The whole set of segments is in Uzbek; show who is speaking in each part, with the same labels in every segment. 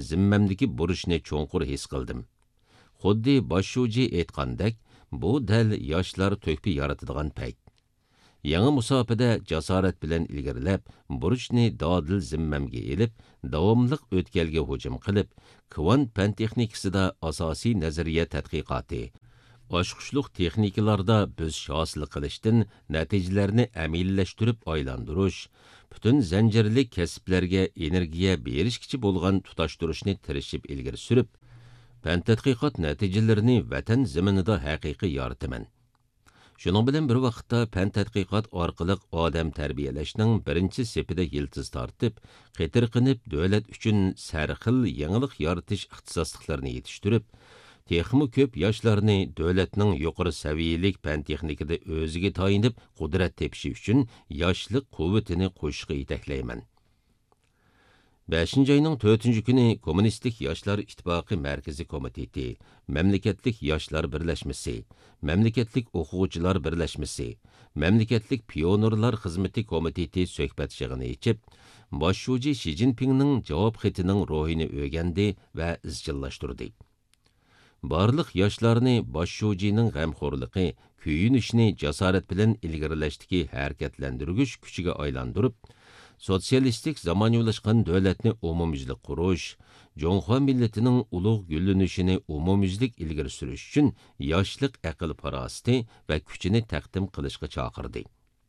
Speaker 1: zimmamdagi burishni cho'nqur his qildim. Xuddi boshshuji aytgandek, bu dal yoshlar to'kpi yaratadigan payt. Yangi musofada jasorat bilan ilgarilab, burishni dodil zimmamga elib, davomliq o'tkalga hujum qilib, kvant fan texnikasida asosiy nazariya tadqiqoti, oshqushliq texnikalarda biz hosil qilishdan natijalarni amillashtirib aylandirish, butun zanjirlik kasblarga energiya berishkichi bo'lgan tutashtirishni tirishib ilgari surib, fan tadqiqot natijalarini vatan zaminida haqiqiy yoritaman. Şunun bilan bir vaqtda fan tadqiqot orqali odam tarbiyalashning birinchi sepida yiltiz tortib, qetirqinib davlat uchun sarxil yangilik yoritish ixtisosliklarini yetishtirib, texmi ko'p yoshlarni davlatning yuqori saviyalik fan texnikada o'ziga tayinib qudrat tepishi uchun yoshlik quvvatini qo'shishga yetaklayman. 5 ayning 4 kuni Kommunistik Yoshlar İttifaqı Mərkəzi Komiteti, Məmləkətlik Yoshlar Birləşməsi, Məmləkətlik Oxucular Birləşməsi, Məmləkətlik Pionerlar Xizmeti Komiteti söhbət yığını içib, başçucu Xi Jinpingning javob xatining ruhini o'rgandi va izchillashtirdi. Barliq yoshlarni başçucining g'amxo'rligi, kuyinishni jasorat bilan ilgarilashdagi harakatlantirgich kuchiga aylantirib, sotsialistik zamonaviyalashgan davlatni umumyuzlik qurish, Jonxo millatining ulug' gullanishini umumyuzlik ilgari surish uchun yoshlik aql farosati va kuchini taqdim qilishga chaqirdi.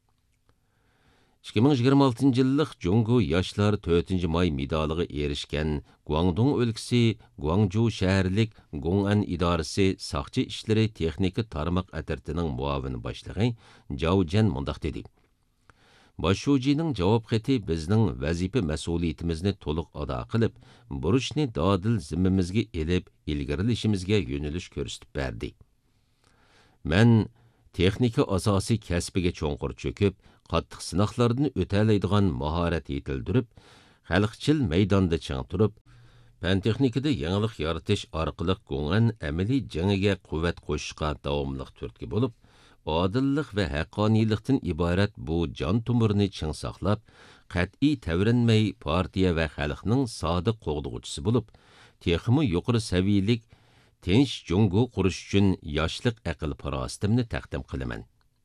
Speaker 1: 2026-yillik Jungo yoshlar 4-may medaliga erishgan Guangdong o'lkasi Guangzhou shaharlik Gong'an idorasi soqchi ishlari texnika tarmoq atirtining muavin boshlig'i Zhao Jian mundaq dedi. Başşucining javob xati bizning vazifa mas'uliyatimizni to'liq ado qilib, burishni dodil zimmamizga elib, ilgarilishimizga yo'nalish ko'rsatib berdi. Men texnika asosiy kasbiga cho'nqur cho'kib, qattiq sinoqlardan o'talaydigan mahorat yetildirib, xalqchil maydonda ching turib, fan texnikada yangilik yaratish orqali Gong'an amaliy jangiga quvvat qo'shishga davomli turtki bo'lib, odillik va haqqoniylikdan iborat bu jon tumurni ching saqlab, qat'iy tavrinmay partiya va xalqning sodiq qo'g'dug'uchisi bo'lib, texmi yuqori saviyalik tinch Jungo qurish uchun yoshlik aql farosatimni taqdim qilaman.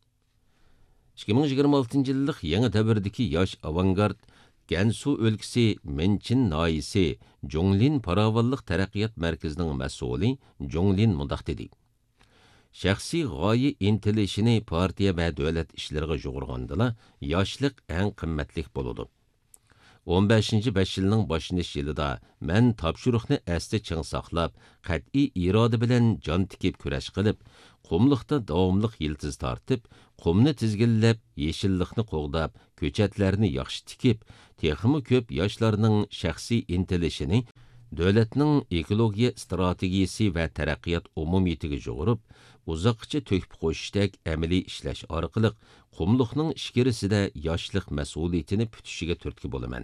Speaker 1: 2026-yillik yangi davrdagi yosh avangard Gansu o'lkasi Menchin noyisi Jonglin Paravalliq taraqqiyot markazining mas'uli Jonglin mundaq dedi. Shaxsiy g'oya intilishini partiya va davlat ishlariga yo'g'irgandila yoshlik eng qimmatlik bo'ladi. 15-5 yilning boshlanish yilida men topshiriqni asli ching saqlab, qat'iy iroda bilan jon tikib kurash qilib, qumliqda davomliq yiltiz tortib, qumni tizgillab, yeshillikni qo'g'dab, ko'chatlarni yaxshi tikib, texmi ko'p yoshlarning shaxsiy intilishini davlatning ekologiya strategiyasi va taraqqiyot umumiyatiga yo'g'irib, uzoqcha to'kib qo'yishdek amaliy ishlash orqali qumliqning ichkarisida yoshlik mas'uliyatini putishiga turtki bo'laman.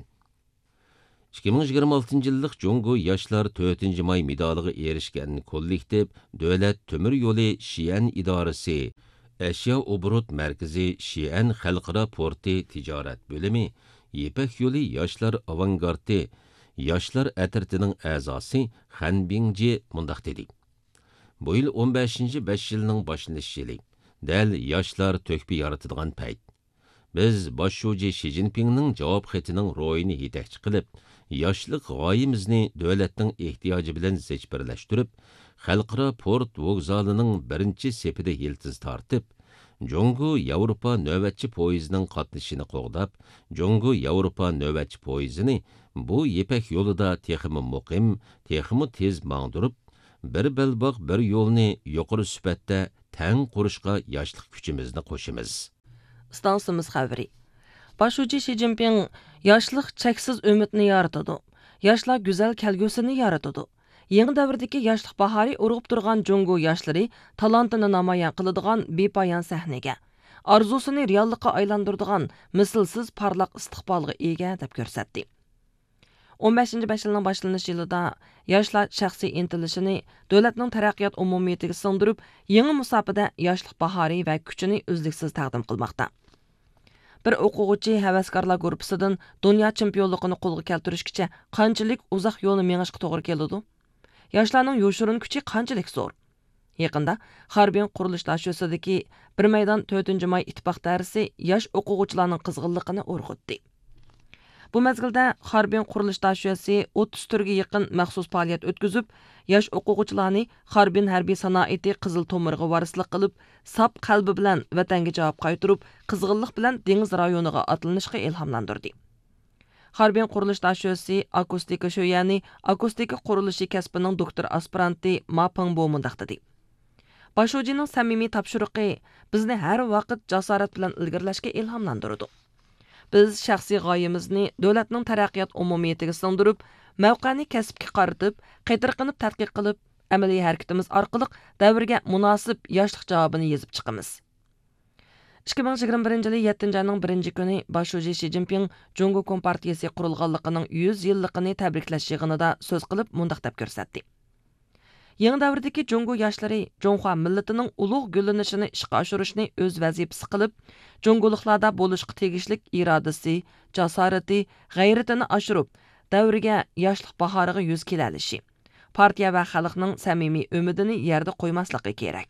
Speaker 1: 2026-yillik Jungo yoshlar 4-may medaliga erishgan kollektiv davlat temir yo'li Xi'an idorasi, Ashyo obrut markazi Xi'an xalqaro porti tijorat bo'limi, Ipak yo'li yoshlar avangardi, yoshlar atirtining a'zosi Han Bingji mundaq dedi. Bu yil 15-5 yilning boshlanish yili. Dal yoshlar to'kpi yaratadigan payt. Biz boshshuji Xi Jinpingning javob xatining ro'yini yetakchi qilib, yoshlik g'oyimizni davlatning ehtiyoji bilan zich birlashtirib, xalqaro port vokzalining birinchi sepida yiltiz tortib, Jongo Yevropa navbatchi poyezdining qatnashini qo'g'dab, Jongo Yevropa navbatchi poyezini bu Ipak yo'lida texmi muqim, texmi tez mangdirib, bir belbaq bir yo'lni yuqori sifatda tang qurishga yoshlik kuchimizni qo'shimiz.
Speaker 2: Stansimiz xabari. Başucu Xi Jinping yoshlik cheksiz umidni yaratadi. Yoshlar go'zal kelgusini yaratadi. Yangi davrdagi yoshlik bahori urg'ib turgan Jungo yoshlari talantini namoyon qiladigan bepoyon sahnaga, orzusini reallikqa aylantiradigan mislsiz parlaq istiqbolga ega deb ko'rsatdi. 15-5 yilning boshlanish yilida yoshlar shaxsiy intilishini davlatning taraqqiyot umumiyatiga singdirib, yangi musofada yoshlik bahori va kuchini uzluksiz taqdim qilmoqda. Bir o'quvchi havaskorlar guruhidan dunyo chempionligini qo'lga keltirishgacha qanchalik uzoq yo'lni mengishga to'g'ri keladi? Yoshlarning yo'shirin kuchi qanchalik zo'r? Yaqında Harbin qurilish dastursidagi bir maydon 4-may ittifoq darsi yosh o'quvchilarning qizg'inligini urg'utdi. Bu mezgilda Harbin qurilish dastursi 30 turga yaqin maxsus faoliyat o'tkazib, yosh o'quvchilarni Harbin harbiy sanoati qizil tomirga varislik qilib, sap qalbi bilan vatanga javob qaytarib, qizg'inlik bilan dengiz rayoniga atlanishga ilhomlantirdi. Harbin qurilish dastursi akustika sho'yani akustika qurilishi kasbining doktor aspiranti Ma Pengbo mundaq dedi. Başhojining samimiy topshiriqi bizni har vaqt jasorat bilan ilgirlashga ilhomlantirdi. Biz shaxsiy g'oyamizni davlatning taraqqiyot umumiyatiga singdirib, mavqani kasbga qaratib, qaytarqinib tadqiq qilib, amaliy harakatimiz orqali davrga munosib yoshlik javobini yezib chiqamiz. 2021 yili 7 ayning 1-kuni Başhoji Xi Jinping Jungo Kompartiyasi qurilganligining 100 yilligini tabriklash yig'inida so'z qilib, mundaq deb ko'rsatdi. Yangi davrdagi Jungo yoshlari Jonghua millatining ulug' gullanishini ishga oshirishni o'z vazifasi qilib, Jungoliklarda bo'lishga tegishlik irodasi, jasorati, g'ayratini oshirib, davriga yoshlik bahoriga yuz kelalishi, partiya va xalqning samimiy umidini yerda qo'ymasligi kerak.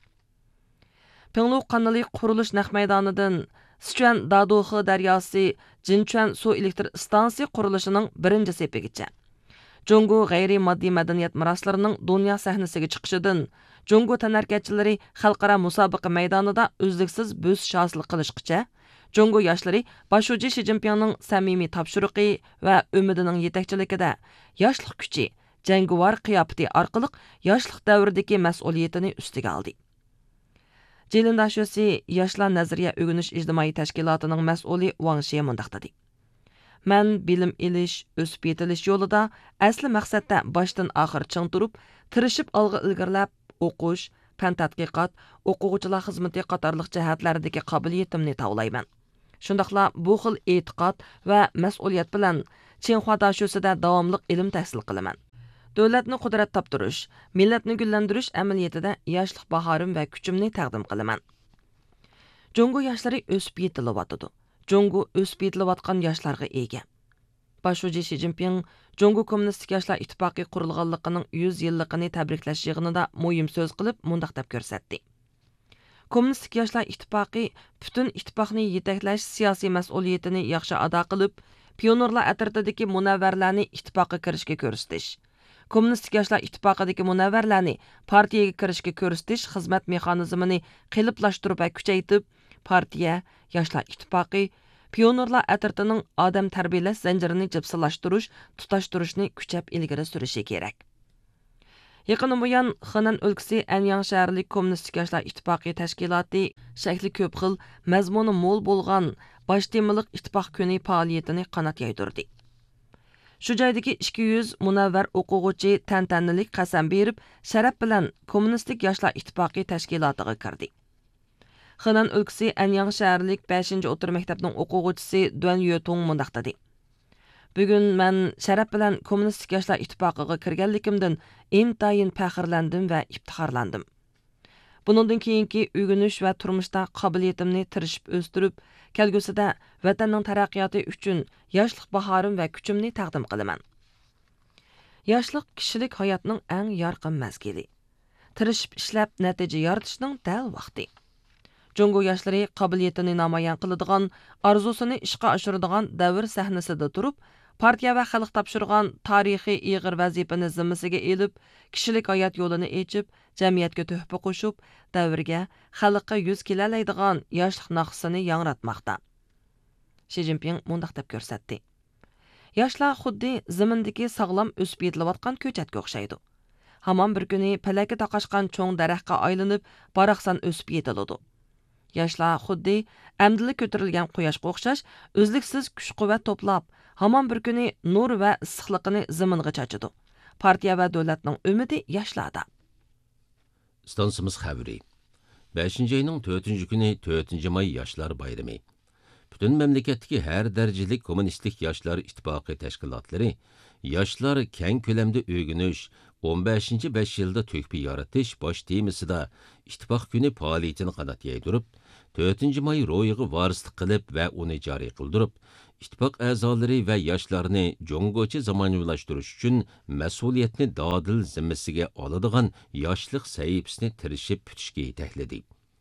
Speaker 2: Penglu qanali qurilish naq maydonidan Sichuan Dadoxi daryosi Jinchuan suv elektr stansiya qurilishining 1-sepigacha Jungo g'ayri moddiy madaniyat meroslarining dunyo sahnasiga chiqishidan Jungo tanarkatchilari xalqaro musobaqa maydonida uzluksiz bo'sish hosil qilishgacha Jungo yoshlari Başhoji Xi Jinpingning samimiy topshiriqi va umidining yetakchiligida yoshlik kuchi, jangovar qiyofati orqali yoshlik davridagi mas'uliyatini ustiga oldi. Jelindashosi Yoshlar nazariya o'rganish ijtimoiy tashkilotining mas'uli Wang Xie mundaq dedi. Men bilim ilish, o'sib yetilish yo'lida asli maqsadda boshdan oxir ching turib, tirishib olg'a ilgirlab, o'qish, fan tadqiqot, o'quvchilar xizmati qatorliq jihatlaridagi qobiliyatimni tavlayman. Shundaqla bu xil e'tiqod va mas'uliyat bilan Tsinghua dashosida davomli ilm tahsil qilaman. Davlatni qudrat toptirish, millatni gullantirish amaliyotida yoshlik bahorim va kuchimni taqdim qilaman. Jungo yoshlari o'sib yetilyapti. Jungo o'sib yetilayotgan yoshlarga ega. Başhoji Xi Jinping Jungo Kommunistik Yoshlar Ittifoqi qurilganligining 100 yilligini tabriklash yig'inida muhim so'z qilib, mundaq deb ko'rsatdi. Kommunistik Yoshlar Ittifoqi butun ittifoqni yetaklash siyosiy mas'uliyatini yaxshi ado qilib, pionerlar atrofidagi munavvarlarni ittifoqqa kirishga ko'rsatish, Kommunistik Yoshlar Ittifoqidagi munavvarlarni partiyaga kirishga ko'rsatish xizmat mexanizmini qiliblashtırib va kuchaytirib, partiya, Yoshlar Ittifoqi, pionerlar atrofining odam tarbiyalash zanjirini jipsilashtirish, tutashtirishni kuchab ilgari surishi kerak. Yaqin buyon Henan o'lkasi Anyang shaharlik Kommunistik Yoshlar Ittifoqi tashkiloti shakli ko'p xil, mazmuni mo'l bo'lgan bosh temiliq ittifoq kuni faoliyatini qanot yaydirdi. Shu joydagi 200 munavvar o'quvchi tantanalik qasam berib, sharaf bilan Kommunistik Yoshlar Ittifoqi tashkilotiga kirdi. Henan o'lkasi Anyang shaharlik 5-o'tir maktabning o'quvchisi Duan Yotong mundaq dedi. Bugun men sharaf bilan Kommunistik Yoshlar Ittifoqiga kirganligimdan intayin faxrlandim va iftixorlandim. Buningdan keyingi o'rganish va turmushda qobiliyatimni tirishib o'stirib, kelgusida vatanning taraqqiyoti uchun yoshlik bahorim va kuchimni taqdim qilaman. Yoshlik kishilik hayotning eng yorqin mazgili. Tirishib ishlab natija yoritishning dal vaqti. Jungo yoshlari qobiliyatini namoyon qiladigan, orzusini ishga oshiradigan davr sahnasida turib, partiya va xalq topshirgan tarixiy ig'ir vazifani zimmasiga elib, kishilik hayot yo'lini echib, jamiyatga tuhfa qo'shib, davrga, xalqqa yuz kelalaydigan yoshlik naqsini yangratmoqda. Xi Jinping mundaq deb ko'rsatdi. Yoshlar xuddi zimindagi sog'lom o'sib yetilayotgan ko'chatga o'xshaydi. Hamon bir kuni palakka taqashgan cho'ng daraxtga aylanib, baraqsan o'sib yetiladi. Yoshlar xuddi amdili ko'tarilgan quyoshga o'xshash, o'zliksiz kuch-quvvat to'plab, hamon bir kuni nur va issiqligini ziminga chachidi. Partiya va davlatning umidi yoshlarda.
Speaker 1: Stansimiz xabari. 5-ayning 4-kuni 4-may yoshlar bayrami. Bütün memleketdagi har darajalik kommunistik yoshlar ittifoqi tashkilotlari yoshlar keng ko'lamda o'rganish 15-5 yilda to'kpi yaratish bosh temasida ittifoq kuni faoliyatini qanot yaydirib, 4 may ro'yiga varislik qilib va uni joriy qildirib, ittifoq a'zolari va yoshlarni jo'nggocha zamonaviylashtirish uchun mas'uliyatni dodil zimmasiga oladigan yoshlik sahifasini tirishib putishga yetakladi.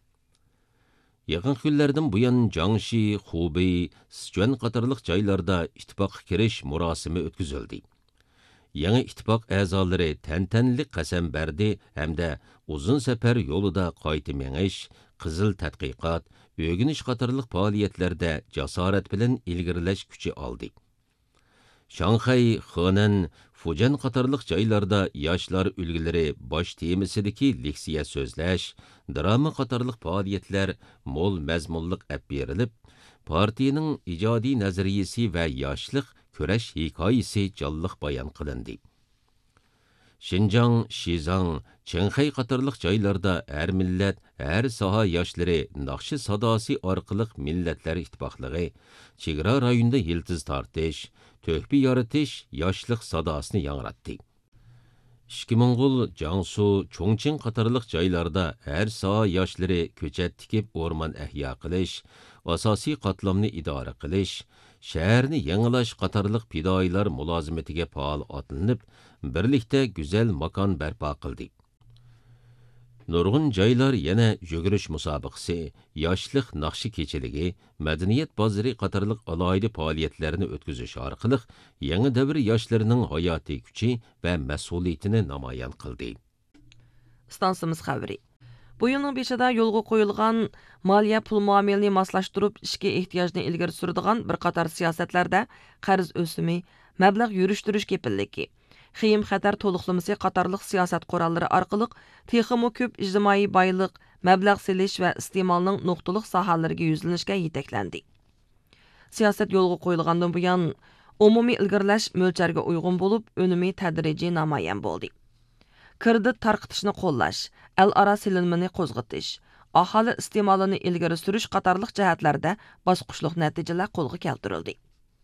Speaker 1: Yaqin kunlardan buyon Jiangxi, Hubei, Sichuan qatorliq joylarda ittifoqqa kirish murosimi o'tkazildi. Yangi ittifoq a'zolari tantanli qasam berdi hamda uzun safar yo'lida qayta mengish, qizil tadqiqot, o'rganish qatorliq faoliyatlarda jasorat bilan ilgirlash kuchi oldi. Shanxay, Henan, Fujian qatorliq joylarda yoshlar ulgilari bosh temasidagi leksiya so'zlash, drama qatorliq faoliyatlar mo'l mazmunliq olib berilib, partiyaning ijodiy nazariyasi va yoshlik kurash hikoyasi jonliq bayon qilindi. Xinjiang, Shizang, Qinghai qatorliq joylarda har millat, har soha yoshlari naqshi sadosi orqali millatlar ittifoqligi, chegara rayonida yiltiz tortish, to'hpi yoritish yoshlik sadosini yangratdi. Ishki Mo'ng'ul, Jiangsu, Chongqing qatorliq joylarda har soha yoshlari ko'chat tikib o'rmon ahyo qilish, asosiy qatlamni idora qilish, shaharni yangilash qatorliq fidoyilar mulozimatiga faol otlanib, birlikda go'zal makon barpo qildi. Nurg'un joylar yana yugurish musobaqasi, yoshlik naqshi kechiligi, madaniyat bozori qatorliq alohida faoliyatlarni o'tkazish orqali yangi davr yoshlarining hayotiy kuchi va mas'uliyatini namoyon qildi.
Speaker 2: Stansimiz xabari. Bu yılның beşida yo'lga qo'yilgan moliya pul muomalini moslashtirib, ishki ehtiyojni ilgari suradigan bir qator siyosatlarda qarz o'simi, mablag' yurishtirish kepilligi, xiyim xatar to'liqlamasi qatorliq siyosat qo'rallari orqali texmo ko'p ijtimoiy boylik, mablag' selish va iste'molning nuqtaliq sohalariga yuzlanishga yetaklandi. Siyosat yo'lga qo'yilgandan buyon umumiy ilgirlash mo'lcharga uyg'un bo'lib, unumi tadrijiy namoyon bo'ldi. Kredit tarqitishni qo'llash, al-ara silinmani qo'zg'atish, aholi iste'molini ilgari surish qatorliq jihatlarda bosqichliq natijalar qo'lga keltirildi.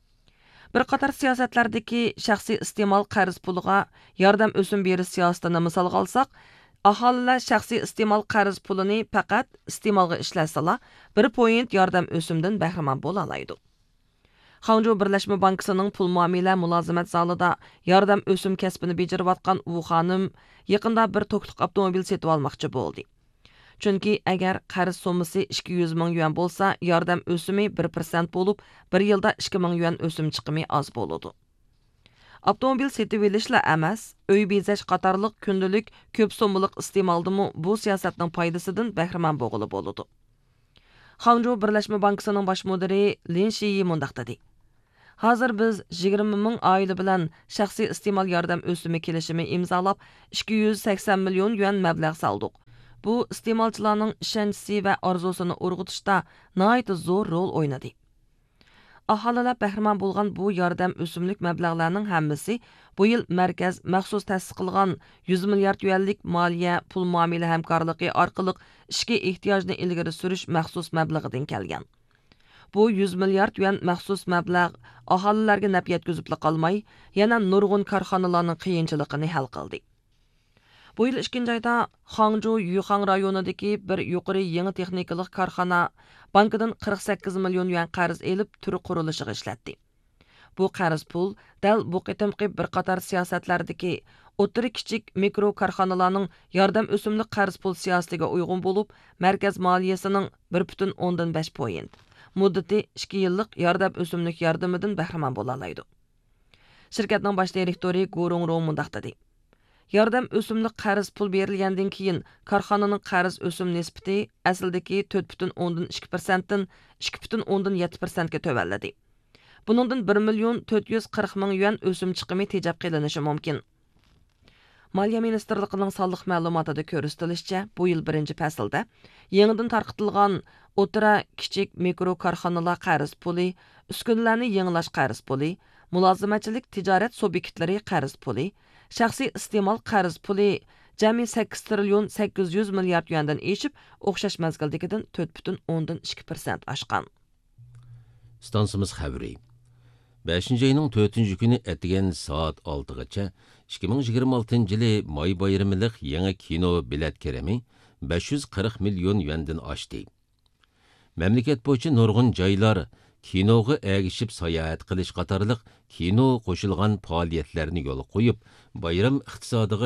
Speaker 2: Bir qator siyosatlardagi shaxsiy iste'mol qarz puliga yordam o'sim berish siyosatini misolga olsak, aholilar shaxsiy iste'mol qarz pulini faqat iste'molga ishlasalar, 1% yordam o'simdan bahramand bo'la oladi. Hangzhou Birlashma Bankasining pul muomala mulozimat zalida yordam o'sim kasbini bajarayotgan u xonim yaqinda bir tokliq avtomobil setib olmoqchi bo'ldi. Chunki agar qarz summasi 200 ming yuan bo'lsa, yordam o'simi 1% bo'lib, bir yilda 2 ming yuan o'sim chiqimi oz bo'ladi. Avtomobil setib olishla emas, uy bezash qatorliq kundalik ko'p so'mliq iste'moldimi bu siyosatning foydasidan bahramand bo'ladi. Hangzhou Birlashma Bankasining bosh mudiri Lin Shiyi mundaq dedi. Hozir biz 20 ming oila bilan shaxsiy iste'mol yordam o'simi kelishimi imzolab 280 million yuan mablag' soldik. Bu iste'molchilarning ishonchi va orzusini urg'utishda nihoyat zo'r rol o'ynadi. Aholilar bahramand bo'lgan bu yordam o'simlik mablag'larning hammasi bu yil markaz maxsus ta'sis qilgan 100 milliard yuanlik moliya pul muomala hamkorligi orqali ishki ehtiyojni ilgari surish maxsus mablag'idan kelgan. Bu 100 milliard yuan maxsus mablag' aholilarga naf yetkazib qolmay, yana nurg'un korxonalarning qiyinchiligini hal qildi. Bu yil 2 oyda Hangzhou Yuxang rayonidagi bir yuqori yangi texnikalik korxona bankidan 48 million yuan qarz elib turi qurilishiga ishlatdi. Bu qarz pul dal bu qitimqi bir qator siyosatlardagi o'tiri kichik mikro korxonalarning yordam o'simli qarz pul siyosatiga uyg'un bo'lib, markaz moliyasining 1.5%, muddati 2 yillik yordam o'simlik yordamidan bahramand bo'la oladi. Shirkatning bosh direktori Gurong Rong mundaq dedi. Yordam o'simli qarz pul berilgandan keyin korxonaning qarz o'sim nisbati asldagi 4.2% dan 2.7% ga tövalladi. Buningdan 1 million 440 ming yuan o'sim chiqimi tejab qilinishi mumkin. Moliya ministrligining sonliq ma'lumotida ko'rsatilishicha, bu yil 1-faslda yangidan tarqitilgan o'tira kichik mikro korxonalar qarz puli, uskunalarni yangilash qarz puli, mulozimatchilik tijorat subyektlari qarz puli, shaxsiy iste'mol qarz puli jami 8 trillion 800 milliard yuandan eshib, o'xshash mazgildagidan 4.2% oshgan.
Speaker 1: Stansimiz xabari. 5-ayning 4-kuni etigan soat 6gacha 2026-yili may bayramilik yangi kino bilet kirimi 540 million yuandan oshdi. Memleket bo'yicha nurg'un joylar kinoga ergishib sayohat qilish qatorliq kino qo'shilgan faoliyatlarni yo'l qo'yib, bayram iqtisodiga